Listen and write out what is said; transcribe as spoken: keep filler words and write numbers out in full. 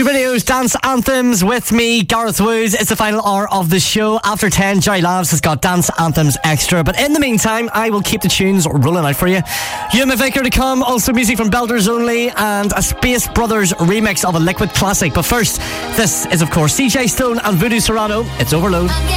Two videos, dance anthems with me, Gareth Woods. It's the final hour of the show. After ten, Joy Labs has got dance anthems extra. But in the meantime, I will keep the tunes rolling out for you. Yuma Vicker to come, also music from Belters Only, and a Space Brothers remix of a Liquid classic. But first, this is of course C J Stone and Voodoo Serrano. It's Overload.